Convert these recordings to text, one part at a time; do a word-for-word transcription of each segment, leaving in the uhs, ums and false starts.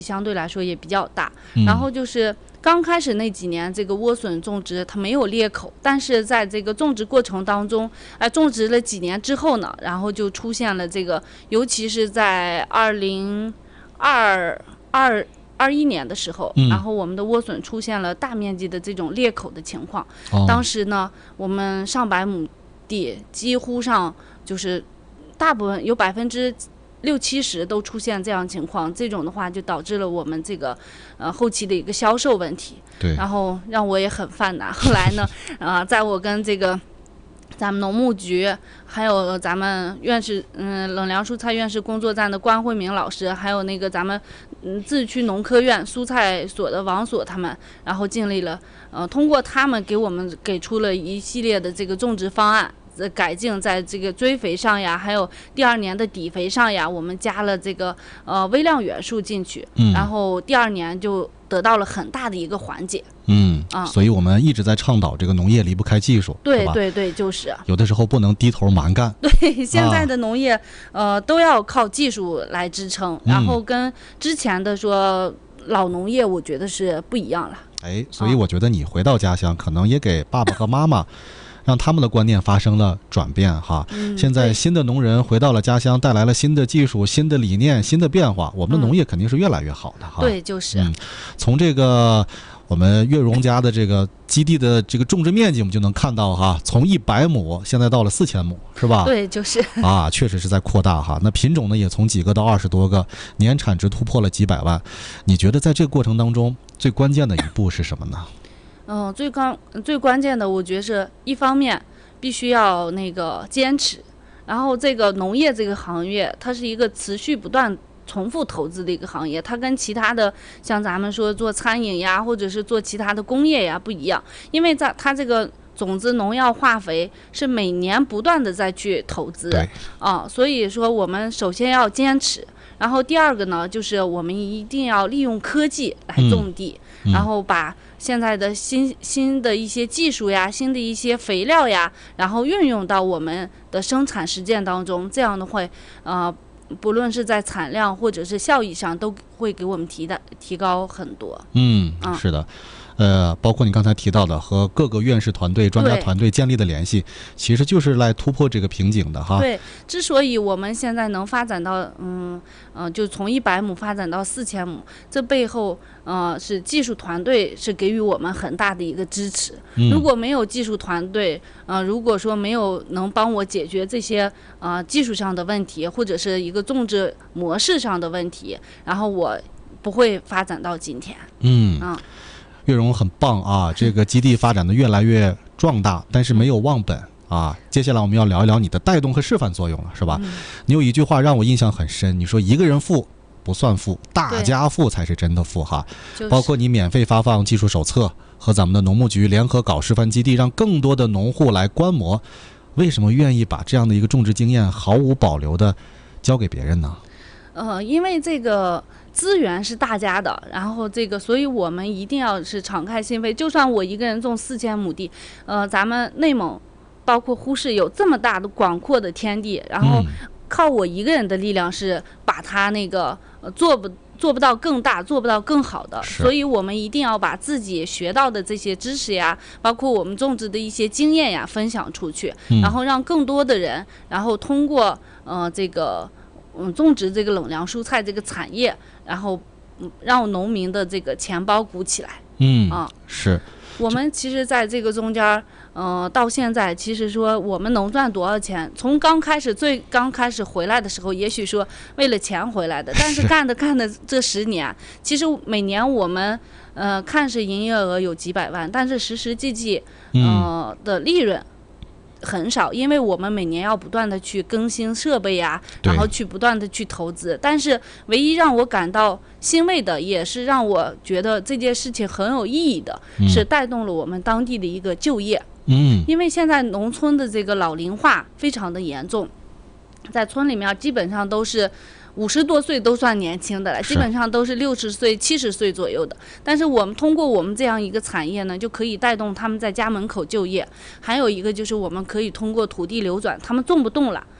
相对来说也比较大。嗯、然后就是刚开始那几年，这个莴笋种植它没有裂口，但是在这个种植过程当中，哎、呃，种植了几年之后呢，然后就出现了这个，尤其是在二零二二。二一年的时候，然后我们的莴笋出现了大面积的这种裂口的情况。嗯、当时呢，我们上百亩地几乎上就是大部分有百分之六七十都出现这样情况。这种的话就导致了我们这个呃后期的一个销售问题。 对。 然后让我也很犯难。后来呢，啊、呃，在我跟这个。咱们农牧局，还有咱们院士，嗯，冷粮蔬菜院士工作站的关慧明老师，还有那个咱们，嗯，自治区农科院蔬菜所的王所他们，然后尽力了，呃，通过他们给我们给出了一系列的这个种植方案。呃，改进在这个追肥上呀，还有第二年的底肥上呀，我们加了这个呃微量元素进去，嗯、然后第二年就得到了很大的一个缓解。 嗯啊，所以我们一直在倡导这个农业离不开技术， 对对对，就是有的时候不能低头蛮干。 对，现在的农业、啊、呃都要靠技术来支撑，然后跟之前的说老农业，我觉得是不一样了。 哎，所以我觉得你回到家乡，啊、可能也给爸爸和妈妈。让他们的观念发生了转变哈，嗯、现在新的农人回到了家乡，带来了新的技术、新的理念、新的变化，我们的农业肯定是越来越好的哈。 嗯、对，就是。 嗯，从这个我们岳荣家的这个基地的这个种植面积，我们就能看到哈，从一百亩现在到了四千亩，是吧？ 对，就是。 啊，确实是在扩大哈。那品种呢，也从几个到二十多个，年产值突破了几百万。你觉得在这个过程当中，最关键的一步是什么呢？ 嗯，最刚最关键的，我觉得是一方面必须要那个坚持，然后这个农业这个行业，它是一个持续不断重复投资的一个行业，它跟其他的像咱们说做餐饮呀，或者是做其他的工业呀不一样，因为在它这个种子、农药、化肥是每年不断的再去投资啊，所以说我们首先要坚持，然后第二个呢，就是我们一定要利用科技来种地。嗯嗯、然后把现在的新新的一些技术呀，新的一些肥料呀，然后运用到我们的生产实践当中，这样的会，呃，不论是在产量或者是效益上，都会给我们提的提高很多。 嗯，嗯是的。呃，包括你刚才提到的和各个院士团队、专家团队建立的联系，其实就是来突破这个瓶颈的哈。 对，之所以我们现在能发展到，嗯，呃，就从一百亩发展到四千亩，这背后，呃，是技术团队是给予我们很大的一个支持。嗯、如果没有技术团队，呃，如果说没有能帮我解决这些呃技术上的问题，或者是一个种植模式上的问题，然后我不会发展到今天。 嗯。嗯岳荣很棒啊，这个基地发展的越来越壮大，但是没有忘本啊。接下来我们要聊一聊你的带动和示范作用了，是吧？嗯、你有一句话让我印象很深，你说一个人富不算富，大家富才是真的富哈。 就是、 包括你免费发放技术手册，和咱们的农牧局联合搞示范基地，让更多的农户来观摩。为什么愿意把这样的一个种植经验毫无保留的交给别人呢？ 呃，因为这个资源是大家的，然后这个，所以我们一定要是敞开心扉。就算我一个人种四千亩地，呃，咱们内蒙，包括呼市有这么大的广阔的天地，然后靠我一个人的力量是把它那个、呃、做不做不到更大，做不到更好的。所以我们一定要把自己学到的这些知识呀，包括我们种植的一些经验呀，分享出去，嗯、然后让更多的人，然后通过呃这个。嗯，种植这个冷粮蔬菜这个产业，然后让农民的这个钱包鼓起来。 嗯啊，是。 我们其实在这个中间，呃，到现在其实说我们能赚多少钱？从刚开始最刚开始回来的时候，也许说为了钱回来的，但是干的干的这十年，其实每年我们呃看是营业额有几百万，但是实实际际呃、嗯、的利润。很少，因为我们每年要不断的去更新设备呀，然后去不断的去投资。但是唯一让我感到欣慰的，也是让我觉得这件事情很有意义的，嗯、是带动了我们当地的一个就业。 嗯， 因为现在农村的这个老龄化非常的严重，在村里面基本上都是。五十多岁都算年轻的了，基本上都是六十岁、七十岁左右的。但是我们通过我们这样一个产业呢，就可以带动他们在家门口就业。还有一个就是我们可以通过土地流转，他们种不动了，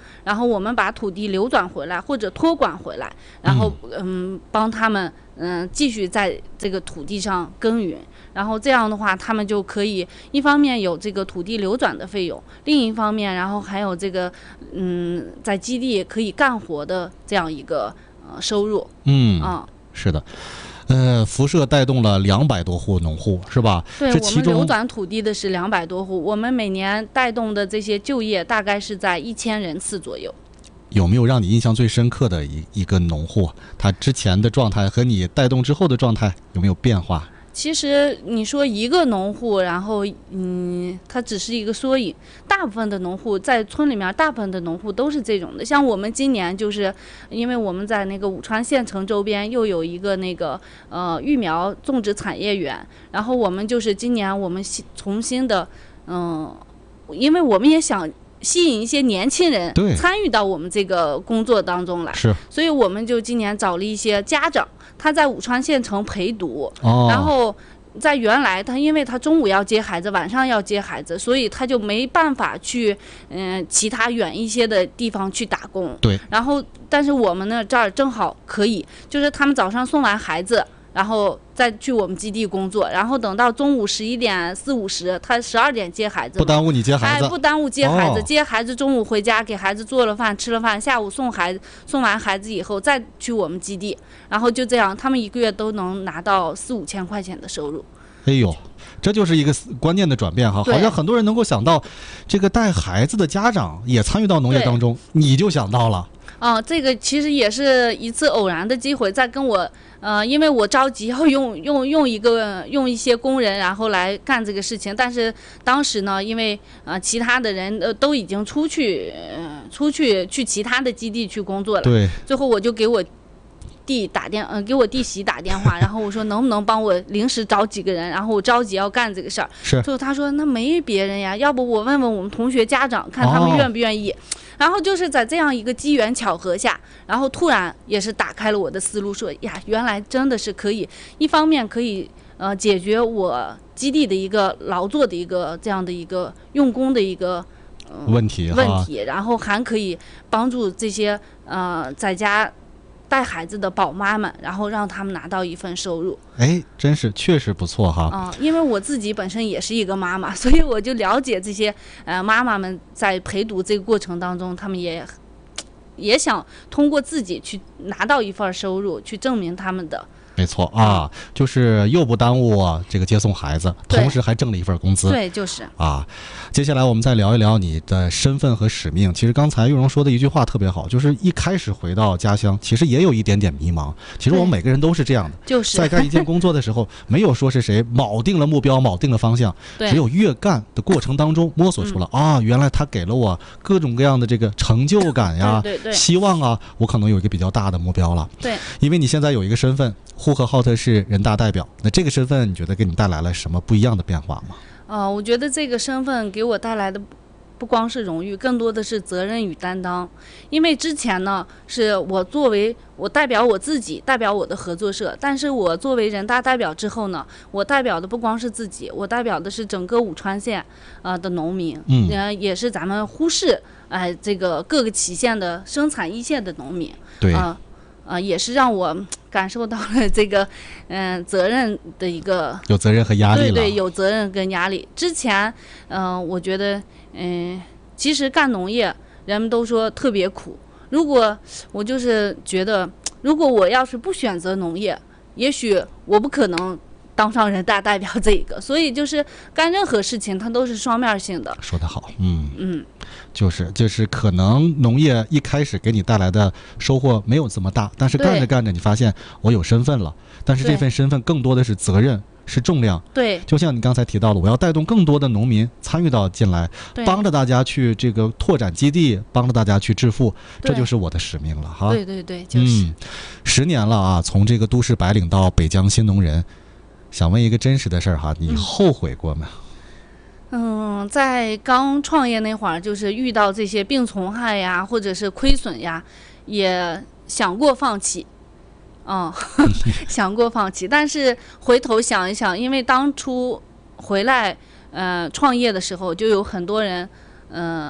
然后我们把土地流转回来或者托管回来，然后嗯帮他们嗯继续在这个土地上耕耘，然后这样的话他们就可以一方面有这个土地流转的费用，另一方面然后还有这个嗯在基地可以干活的这样一个呃收入。 嗯啊， 是的。呃，辐射带动了两百多户农户，是吧？ 对， 这其中我们流转土地的是两百多户，我们每年带动的这些就业大概是在一千人次左右。 有没有让你印象最深刻的一一个农户？他之前的状态和你带动之后的状态有没有变化？ 其实你说一个农户，然后嗯，它只是一个缩影。大部分的农户在村里面，大部分的农户都是这种的。像我们今年就是，因为我们在那个武川县城周边又有一个那个呃育苗种植产业园，然后我们就是今年我们重新的嗯、呃，因为我们也想吸引一些年轻人参与到我们这个工作当中来， 是， 所以我们就今年找了一些家长。他在武川县城陪读， 哦、 然后在原来他因为他中午要接孩子，晚上要接孩子，所以他就没办法去嗯、呃、其他远一些的地方去打工。 对。 然后，但是我们呢这儿正好可以，就是他们早上送完孩子，然后再去我们基地工作，然后等到中午十一点四五十，他十二点接孩子， 不耽误你接孩子， 哎，不耽误接孩子， 哦、 接孩子中午回家给孩子做了饭，吃了饭，下午送孩子，送完孩子以后再去我们基地，然后就这样，他们一个月都能拿到四五千块钱的收入。 哎呦，这就是一个关键的转变哈，好像很多人能够想到，这个带孩子的家长也参与到农业当中，你就想到了。 啊、呃，这个其实也是一次偶然的机会，在跟我呃，因为我着急要用用用一个用一些工人，然后来干这个事情，但是当时呢，因为呃其他的人呃都已经出去呃出去去其他的基地去工作了， 对， 最后我就给我弟打电呃给我弟媳打电话，然后我说能不能帮我临时找几个人，然后我着急要干这个事儿， 是， 最后他说那没别人呀，要不我问问我们同学家长，看他们愿不愿意。哦，然后就是在这样一个机缘巧合下，然后突然也是打开了我的思路，说呀，原来真的是可以，一方面可以呃解决我基地的一个劳作的一个这样的一个用工的一个、呃、 问题问题，然后还可以帮助这些呃在家带孩子的宝妈们，然后让他们拿到一份收入。 哎，真是确实不错哈。 啊、呃，因为我自己本身也是一个妈妈，所以我就了解这些呃妈妈们在陪读这个过程当中，他们也也想通过自己去拿到一份收入，去证明他们的。 没错啊，就是又不耽误这个接送孩子，同时还挣了一份工资。 对，就是啊。接下来我们再聊一聊你的身份和使命。其实刚才玉荣说的一句话特别好，就是一开始回到家乡，其实也有一点点迷茫。其实我们每个人都是这样的， 就是在干一件工作的时候，没有说是谁铆定了目标、铆定了方向，只有越干的过程当中摸索出了、嗯、啊，原来他给了我各种各样的这个成就感呀、 对对对希望啊，我可能有一个比较大的目标了。 对， 因为你现在有一个身份。呼和浩特市人大代表，那这个身份你觉得给你带来了什么不一样的变化吗？ 呃，我觉得这个身份给我带来的不光是荣誉，更多的是责任与担当。因为之前呢，是我作为我代表我自己，代表我的合作社，但是我作为人大代表之后呢，我代表的不光是自己，我代表的是整个武川县呃的农民， 嗯， 呃，也是咱们呼市哎、呃、这个各个旗县的生产一线的农民， 对， 啊、呃，呃，也是让我感受到了这个，嗯、呃，责任的一个有责任和压力了。 对对，有责任跟压力。之前，嗯、呃，我觉得，嗯、呃，其实干农业，人们都说特别苦。如果我就是觉得，如果我要是不选择农业，也许我不可能当上人大代表这一个。所以就是干任何事情，它都是双面性的。 说得好，嗯嗯。 就是就是可能农业一开始给你带来的收获没有这么大，但是干着干着你发现我有身份了，但是这份身份更多的是责任，是重量。 对， 就像你刚才提到的，我要带动更多的农民参与到进来，帮着大家去这个拓展基地，帮着大家去致富，这就是我的使命了哈。 对对对，就是。 嗯，十年了啊，从这个都市白领到北疆新农人，想问一个真实的事儿哈，你后悔过吗？ 嗯，在刚创业那会儿，就是遇到这些病虫害呀，或者是亏损呀，也想过放弃，嗯，想过放弃。但是回头想一想，因为当初回来呃创业的时候，就有很多人，嗯、呃，不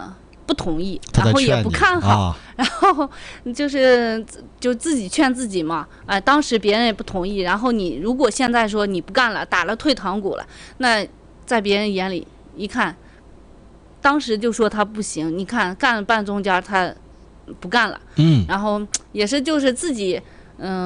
不同意， 他在然后也劝你不看好， 啊， 然后就是就自己劝自己嘛。哎、当时别人也不同意，然后你如果现在说你不干了，打了退堂鼓了，那在别人眼里一看，当时就说他不行，你看干了半中间他不干了， 嗯， 然后也是就是自己嗯。